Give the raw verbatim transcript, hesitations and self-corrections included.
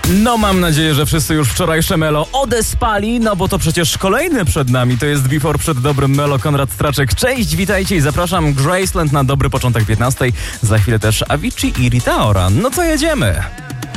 No mam nadzieję, że wszyscy już wczorajsze Melo odespali, no bo to przecież kolejny przed nami. To jest Before przed dobrym Melo, Konrad Straczek. Cześć, witajcie i zapraszam Graceland na dobry początek piętnastej. Za chwilę też Avicii i Rita Ora. No to jedziemy.